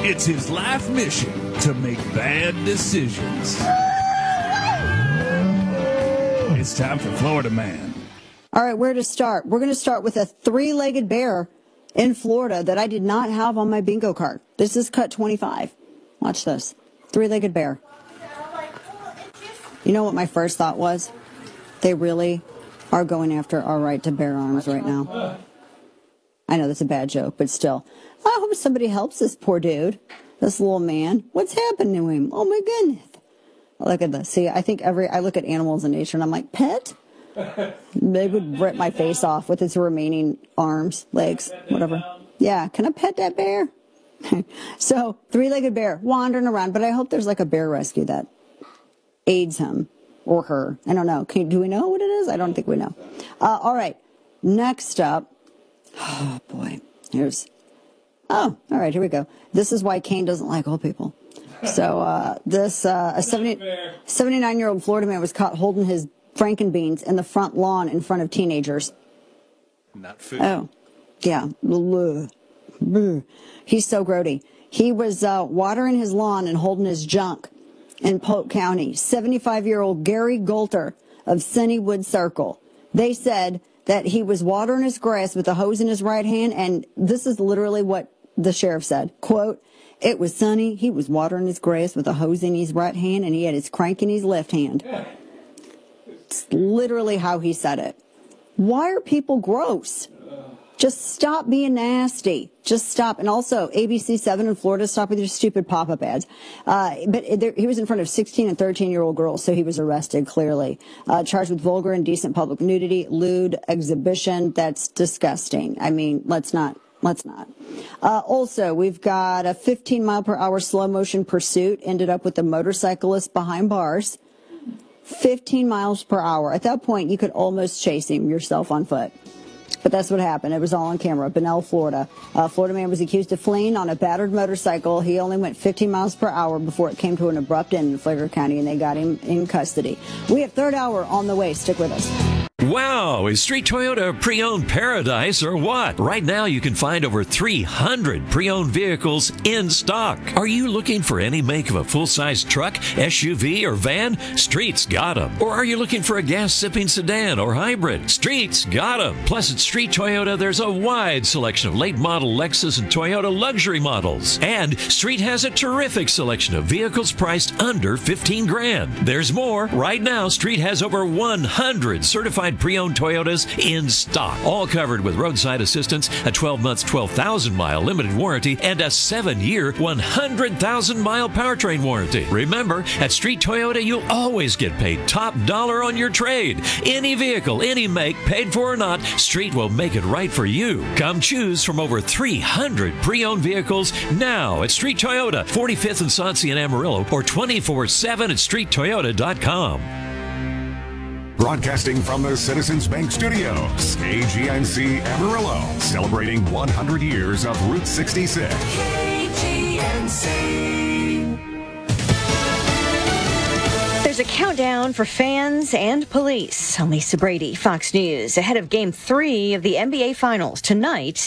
It's his life mission to make bad decisions. It's time for Florida Man. All right, where to start? We're going to start with a three-legged bear in Florida that I did not have on my bingo card. This is cut 25. Watch this. Three-legged bear. You know what my first thought was? They really are going after our right to bear arms right now. I know that's a bad joke, but still. I hope somebody helps this poor dude, this little man. What's happened to him? Oh, my goodness. Look at this. See, I think I look at animals in nature and I'm like, pet? They would rip my face off with its remaining arms, legs, whatever. Yeah, can I pet that bear? So, three-legged bear wandering around, but I hope there's like a bear rescue that aids him or her. I don't know. Do we know what it is? I don't think we know. All right. Next up. Oh, boy. All right, here we go. This is why Kane doesn't like old people. So a 79-year-old Florida man was caught holding his Frankenbeans in the front lawn in front of teenagers. Not food. Oh, yeah. He's so grody. He was watering his lawn and holding his junk in Polk County. 75-year-old Gary Golter of Sunnywood Circle. They said that he was watering his grass with a hose in his right hand, and this is literally what the sheriff said. Quote, "It was sunny. He was watering his grass with a hose in his right hand, and he had his crank in his left hand." It's literally how he said it. Why are people gross? Just stop being nasty. Just stop. And also, ABC7 in Florida, stop with your stupid pop-up ads. He was in front of 16 and 13-year-old girls, so he was arrested, clearly. Charged with vulgar, indecent public nudity, lewd exhibition. That's disgusting. I mean, let's not. Also, we've got a 15-mile-per-hour slow-motion pursuit. Ended up with the motorcyclist behind bars. 15 miles per hour. At that point, you could almost chase him yourself on foot. But that's what happened. It was all on camera. Bunnell, Florida. Florida man was accused of fleeing on a battered motorcycle. He only went 15 miles per hour before it came to an abrupt end in Flagler County, and they got him in custody. We have third hour on the way. Stick with us. Wow, is Street Toyota pre-owned paradise or what? Right now you can find over 300 pre-owned vehicles in stock. Are you looking for any make of a full-size truck, SUV, or van? Street's got them. Or are you looking for a gas-sipping sedan or hybrid? Street's got them. Plus at Street Toyota there's a wide selection of late-model Lexus and Toyota luxury models. And Street has a terrific selection of vehicles priced under $15,000. There's more. Right now Street has over 100 certified pre-owned Toyotas in stock, all covered with roadside assistance, a 12-month, 12,000-mile limited warranty, and a 7-year, 100,000-mile powertrain warranty. Remember, at Street Toyota, you'll always get paid top dollar on your trade. Any vehicle, any make, paid for or not, Street will make it right for you. Come choose from over 300 pre-owned vehicles now at Street Toyota, 45th and Sauncey in Amarillo, or 24/7 at streettoyota.com. Broadcasting from the Citizens Bank Studios, KGNC Amarillo, celebrating 100 years of Route 66. KGNC. There's a countdown for fans and police. I'm Lisa Brady, Fox News, ahead of Game 3 of the NBA Finals tonight.